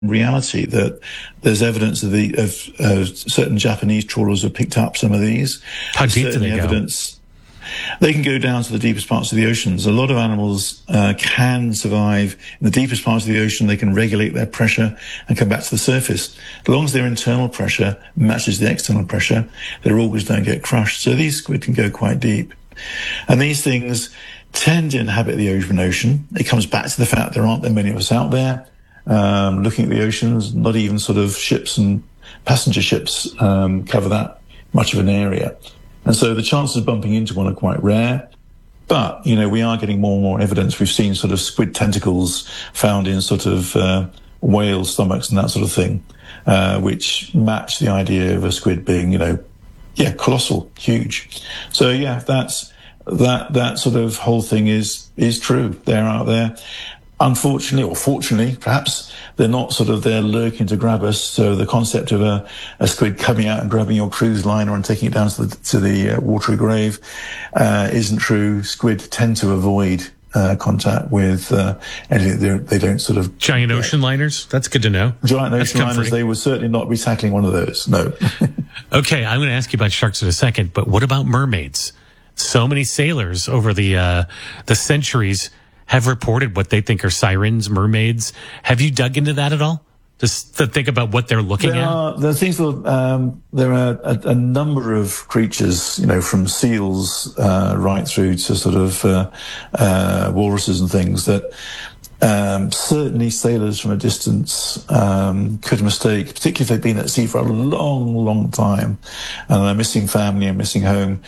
reality that there's evidence of certain Japanese trawlers have picked up some of these. How deep do they go? They can go down to the deepest parts of the oceans. A lot of animals can survive in the deepest parts of the ocean. They can regulate their pressure and come back to the surface. As long as their internal pressure matches the external pressure, their organs don't get crushed. So these squid can go quite deep. And these things tend to inhabit the ocean. It comes back to the fact there aren't that many of us out there looking at the oceans. Not even sort of ships and passenger ships cover that much of an area. And so the chances of bumping into one are quite rare. But, we are getting more and more evidence. We've seen sort of squid tentacles found in sort of whale stomachs and that sort of thing, which match the idea of a squid being, colossal, huge. So, that sort of whole thing is true. They're out there. Unfortunately, or fortunately, perhaps, they're not sort of there lurking to grab us. So the concept of a squid coming out and grabbing your cruise liner and taking it down to the watery grave isn't true. Squid tend to avoid contact with anything. They don't sort of... Giant ocean liners? That's good to know. Giant ocean liners, they would certainly not be tackling one of those, no. Okay, I'm going to ask you about sharks in a second, but what about mermaids? So many sailors over the centuries have reported what they think are sirens, mermaids. Have you dug into that at all? Just to think about what they're looking at? There are a number of creatures, from seals right through to sort of walruses and things that certainly sailors from a distance could mistake, particularly if they've been at sea for a long, long time and they're missing family and missing home.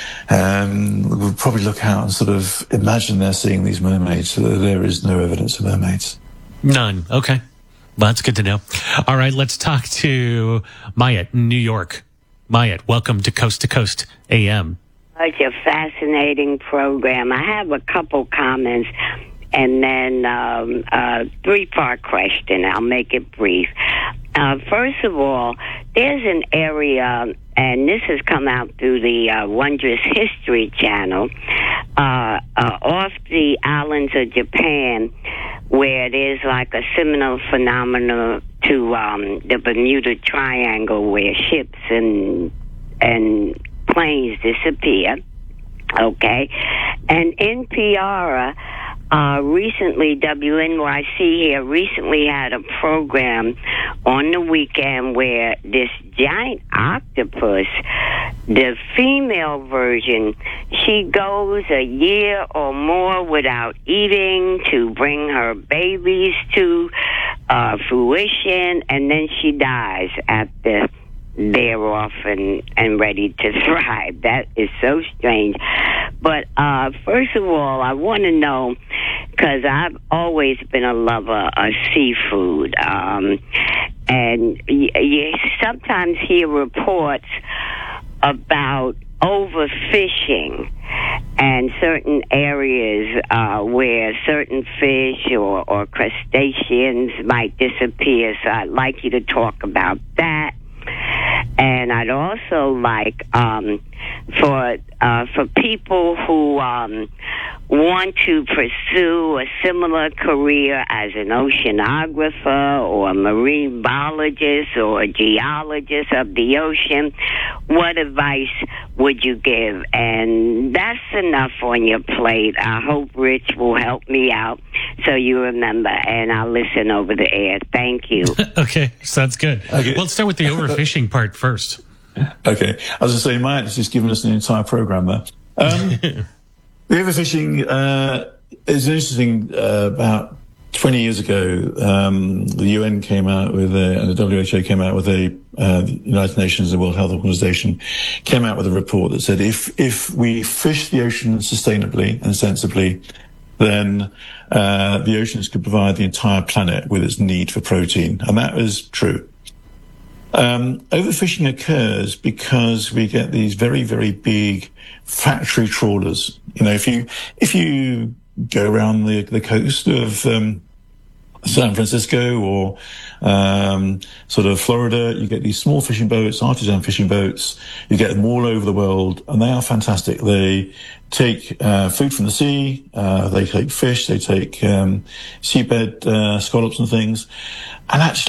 Would probably look out and sort of imagine they're seeing these mermaids. So there is no evidence of mermaids. None. Okay. Well, that's good to know. All right, let's talk to Mayat in New York. Mayat, welcome to Coast AM. Such a fascinating program. I have a couple comments and then a three-part question. I'll make it brief. First of all, there's an area, and this has come out through the Wondrous History Channel, off the islands of Japan, where there's like a similar phenomenon to the Bermuda Triangle, where ships and planes disappear. Okay, and NPR recently, WNYC here recently had a program on the weekend where this giant octopus, the female version, she goes a year or more without eating to bring her babies to fruition, and then she dies after they're off and ready to thrive. That is so strange. But first of all, I want to know, because I've always been a lover of seafood, and you sometimes hear reports about overfishing and certain areas where certain fish or crustaceans might disappear. So I'd like you to talk about that. And I'd also like for people who want to pursue a similar career as an oceanographer or a marine biologist or a geologist of the ocean, what advice would you give? And that's enough on your plate. I hope Rich will help me out so you remember, and I'll listen over the air. Thank you. Okay, sounds good. Okay. Well, let's start with the overfishing part first. Okay. I was going to say, Matt has just given us an entire program there. The overfishing is interesting. About 20 years ago, the UN came out with and the WHO came out with the United Nations, the World Health Organization, came out with a report that said if we fish the ocean sustainably and sensibly, then the oceans could provide the entire planet with its need for protein. And that is true. Overfishing occurs because we get these very, very big factory trawlers. If you go around the coast of San Francisco or sort of Florida, you get these small fishing boats, artisan fishing boats. You get them all over the world, and they are fantastic. They take food from the sea, they take fish, they take seabed scallops and things, and actually